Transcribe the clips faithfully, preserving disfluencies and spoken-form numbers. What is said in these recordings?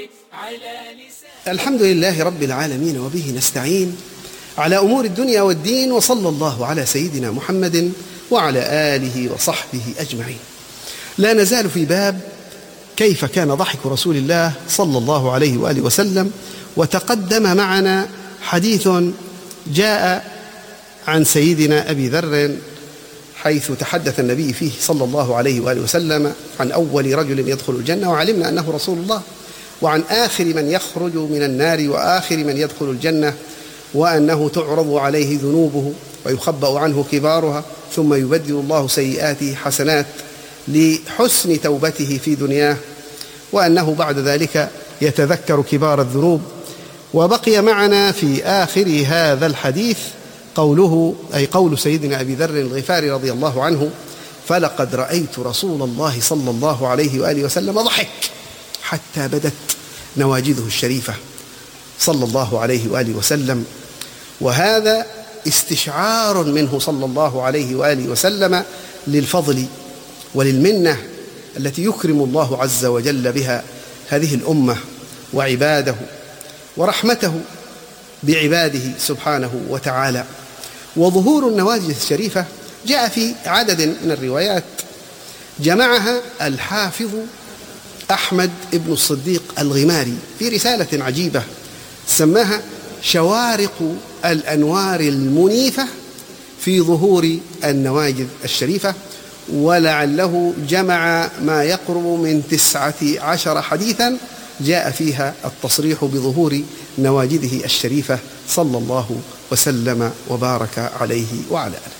الحمد لله رب العالمين، وبه نستعين على أمور الدنيا والدين، وصلى الله على سيدنا محمد وعلى آله وصحبه أجمعين. لا نزال في باب كيف كان ضحك رسول الله صلى الله عليه وآله وسلم، وتقدم معنا حديث جاء عن سيدنا أبي ذر حيث تحدث النبي فيه صلى الله عليه وآله وسلم عن أول رجل يدخل الجنة، وعلمنا أنه رسول الله، وعن آخر من يخرج من النار وآخر من يدخل الجنة، وأنه تعرض عليه ذنوبه ويخبأ عنه كبارها، ثم يبدل الله سيئاته حسنات لحسن توبته في دنياه، وأنه بعد ذلك يتذكر كبار الذنوب. وبقي معنا في آخر هذا الحديث قوله، أي قول سيدنا أبي ذر الغفاري رضي الله عنه: فلقد رأيت رسول الله صلى الله عليه وآله وسلم ضحك حتى بدت نواجذه الشريفة صلى الله عليه وآله وسلم. وهذا استشعار منه صلى الله عليه وآله وسلم للفضل وللمنة التي يكرم الله عز وجل بها هذه الأمة وعباده، ورحمته بعباده سبحانه وتعالى. وظهور النواجذ الشريفة جاء في عدد من الروايات جمعها الحافظ أحمد بن الصديق الغماري في رسالة عجيبة سماها شوارق الأنوار المنيفة في ظهور النواجذ الشريفة، ولعله جمع ما يقرب من تسعة عشر حديثا جاء فيها التصريح بظهور نواجذه الشريفة صلى الله وسلم وبارك عليه وعلى آله.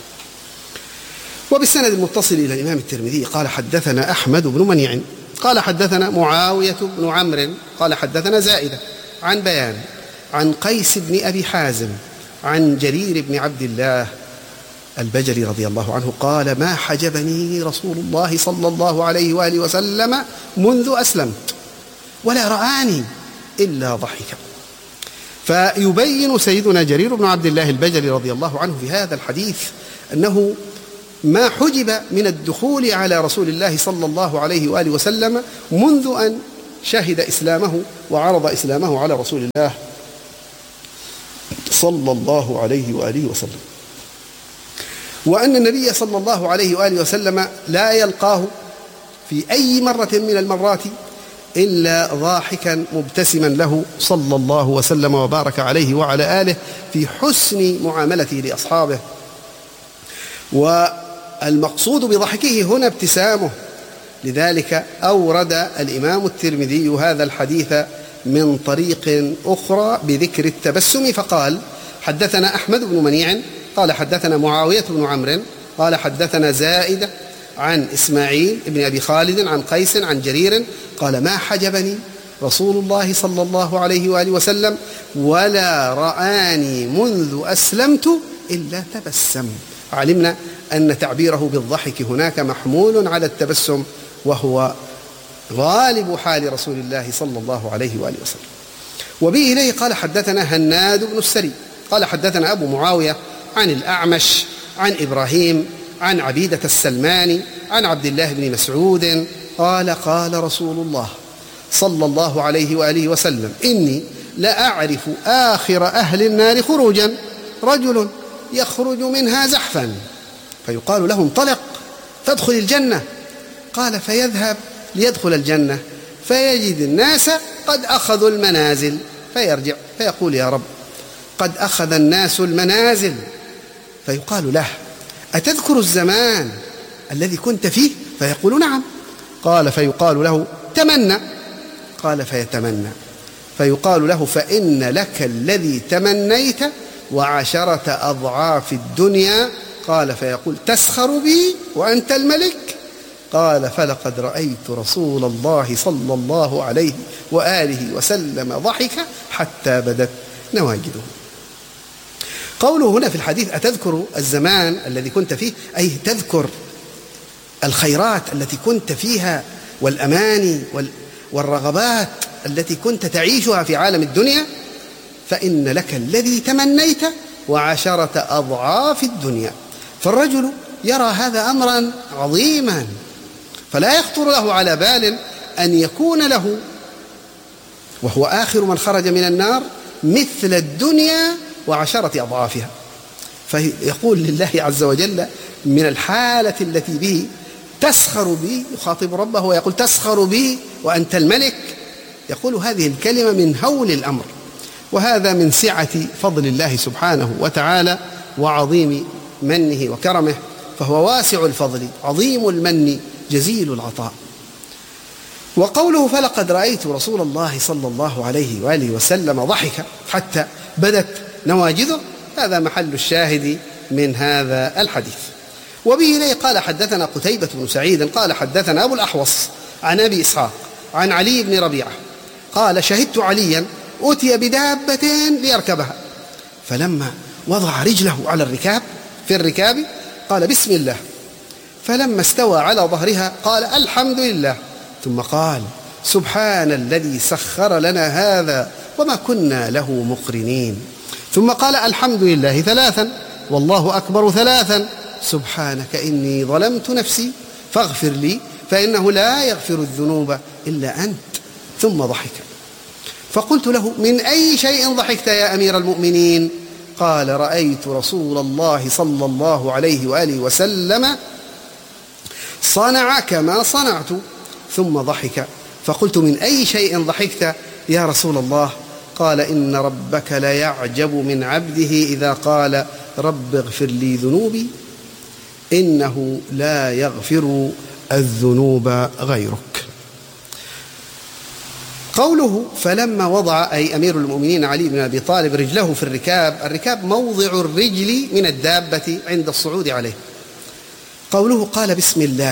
وبالسند المتصل إلى الإمام الترمذي قال: حدثنا أحمد بن منيع قال حدثنا معاوية بن عمرو قال حدثنا زائدة عن بيان عن قيس بن أبي حازم عن جرير بن عبد الله البجلي رضي الله عنه قال: ما حجبني رسول الله صلى الله عليه وآله وسلم منذ أسلمت ولا رآني إلا ضحكا. فيبين سيدنا جرير بن عبد الله البجلي رضي الله عنه في هذا الحديث أنه ما حجب من الدخول على رسول الله صلى الله عليه وآله وسلم منذ أن شهد إسلامه وعرض إسلامه على رسول الله صلى الله عليه وآله وسلم، وأن النبي صلى الله عليه وآله وسلم لا يلقاه في أي مرة من المرات إلا ضاحكا مبتسما له صلى الله وسلم وبارك عليه وعلى آله في حسن معاملته لأصحابه. والمقصود بضحكه هنا ابتسامه، لذلك أورد الإمام الترمذي هذا الحديث من طريق أخرى بذكر التبسم فقال: حدثنا أحمد بن منيع قال حدثنا معاوية بن عمرو قال حدثنا زائدة عن إسماعيل بن أبي خالد عن قيس عن جرير قال: ما حجبني رسول الله صلى الله عليه وآله وسلم ولا رآني منذ أسلمت إلا تبسم. علمنا أن تعبيره بالضحك هناك محمول على التبسم، وهو غالب حال رسول الله صلى الله عليه وآله وسلم. وبه إليه قال: حدثنا هناد بن السري قال حدثنا أبو معاوية عن الأعمش عن إبراهيم عن عبيدة السلماني عن عبد الله بن مسعود قال: قال رسول الله صلى الله عليه وآله وسلم: إني لأعرف آخر أهل النار خروجا رجل يخرج منها زحفا فيقال له: انطلق فادخل الجنة. قال: فيذهب ليدخل الجنة فيجد الناس قد أخذوا المنازل فيرجع فيقول: يا رب قد أخذ الناس المنازل. فيقال له: أتذكر الزمان الذي كنت فيه؟ فيقول: نعم. قال: فيقال له: تمنى. قال: فيتمنى. فيقال له: فإن لك الذي تمنيت وعشرة أضعاف الدنيا. قال: فيقول: تسخر بي وأنت الملك؟ قال: فلقد رأيت رسول الله صلى الله عليه وآله وسلم ضحك حتى بدت نواجذه. قوله هنا في الحديث: أتذكر الزمان الذي كنت فيه، أي تذكر الخيرات التي كنت فيها والأماني والرغبات التي كنت تعيشها في عالم الدنيا. فإن لك الذي تمنيت وعشرة أضعاف الدنيا. فالرجل يرى هذا أمرا عظيما، فلا يخطر له على بال أن يكون له وهو آخر من خرج من النار مثل الدنيا وعشرة أضعافها. فيقول لله عز وجل من الحالة التي به تسخر بي، يخاطب ربه ويقول تسخر بي وأنت الملك، يقول هذه الكلمة من هول الأمر. وهذا من سعة فضل الله سبحانه وتعالى وعظيم منه وكرمه، فهو واسع الفضل عظيم المن جزيل العطاء. وقوله فلقد رأيت رسول الله صلى الله عليه وآله وسلم ضحك حتى بدت نواجذه، هذا محل الشاهد من هذا الحديث. وبه إليه قال حدثنا قتيبة بن سعيد قال حدثنا أبو الأحوص عن أبي إسحاق عن علي بن ربيعة قال شهدت عليا أتي بدابة ليركبها، فلما وضع رجله على الركاب في الركاب قال بسم الله، فلما استوى على ظهرها قال الحمد لله، ثم قال سبحان الذي سخر لنا هذا وما كنا له مقرنين، ثم قال الحمد لله ثلاثا والله أكبر ثلاثا، سبحانك إني ظلمت نفسي فاغفر لي فإنه لا يغفر الذنوب إلا أنت، ثم ضحك. فقلت له من أي شيء ضحكت يا أمير المؤمنين؟ قال رأيت رسول الله صلى الله عليه وآله وسلم صنع كما صنعت، ثم ضحك. فقلت من أي شيء ضحكت يا رسول الله؟ قال إن ربك ليعجب من عبده إذا قال رب اغفر لي ذنوبي إنه لا يغفر الذنوب غيرك. قوله فلما وضع أي أمير المؤمنين علي بن أبي طالب رجله في الركاب، الركاب موضع الرجل من الدابة عند الصعود عليه. قوله قال بسم الله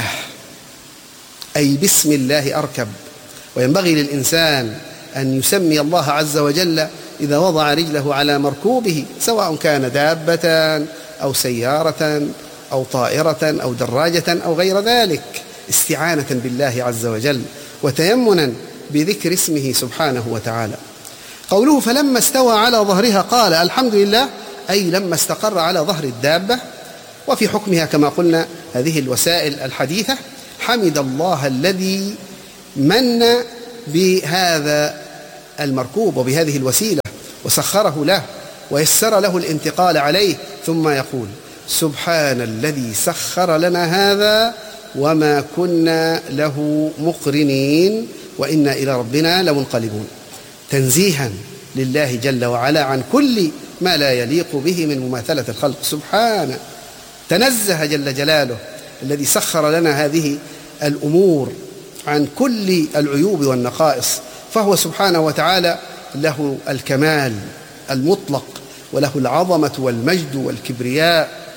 أي بسم الله أركب، وينبغي للإنسان أن يسمي الله عز وجل إذا وضع رجله على مركوبه، سواء كان دابة أو سيارة أو طائرة أو دراجة أو غير ذلك، استعانة بالله عز وجل وتيمنا بذكر اسمه سبحانه وتعالى. قوله فلما استوى على ظهرها قال الحمد لله أي لما استقر على ظهر الدابة. وفي حكمها كما قلنا هذه الوسائل الحديثة حمد الله الذي من بهذا المركوب وبهذه الوسيلة وسخره له ويسر له الانتقال عليه، ثم يقول سبحان الذي سخر لنا هذا وما كنا له مقرنين وإنا إلى ربنا لمنقلبون، تنزيها لله جل وعلا عن كل ما لا يليق به من مماثلة الخلق. سبحانه تنزه جل جلاله الذي سخر لنا هذه الأمور عن كل العيوب والنقائص، فهو سبحانه وتعالى له الكمال المطلق وله العظمة والمجد والكبرياء.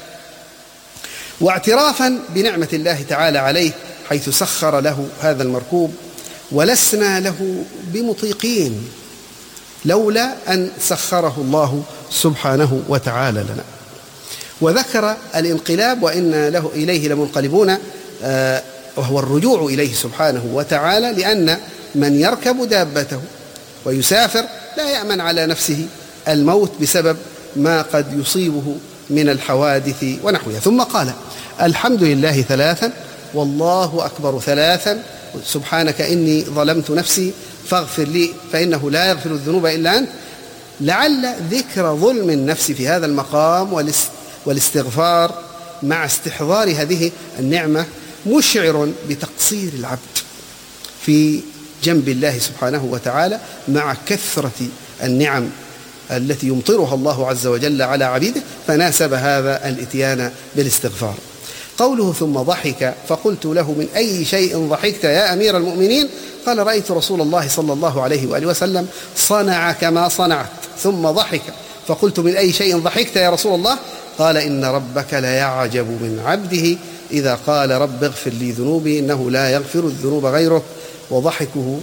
واعترافا بنعمة الله تعالى عليه حيث سخر له هذا المركوب، ولسنا له بمطيقين لولا أن سخره الله سبحانه وتعالى لنا. وذكر الانقلاب وإن له إليه لمنقلبون، آه وهو الرجوع إليه سبحانه وتعالى، لأن من يركب دابته ويسافر لا يأمن على نفسه الموت بسبب ما قد يصيبه من الحوادث ونحوها. ثم قال الحمد لله ثلاثا والله أكبر ثلاثا، سبحانك إني ظلمت نفسي فاغفر لي فإنه لا يغفر الذنوب إلا أنت، لعل ذكر ظلم النفس في هذا المقام والاستغفار مع استحضار هذه النعمة مشعر بتقصير العبد في جنب الله سبحانه وتعالى مع كثرة النعم التي يمطرها الله عز وجل على عبيده، فناسب هذا الإتيان بالاستغفار. قوله ثم ضحك فقلت له من أي شيء ضحكت يا أمير المؤمنين؟ قال رأيت رسول الله صلى الله عليه وآله وسلم صنع كما صنعت، ثم ضحك. فقلت من أي شيء ضحكت يا رسول الله؟ قال إن ربك ليعجب من عبده إذا قال رب اغفر لي ذنوبي إنه لا يغفر الذنوب غيرك. وضحكه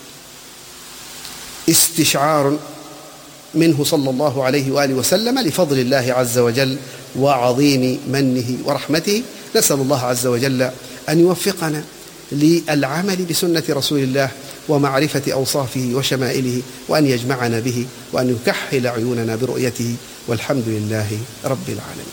استشعار منه صلى الله عليه وآله وسلم لفضل الله عز وجل وعظيم منه ورحمته. نسأل الله عز وجل أن يوفقنا للعمل بسنة رسول الله ومعرفة أوصافه وشمائله، وأن يجمعنا به، وأن يكحل عيوننا برؤيته، والحمد لله رب العالمين.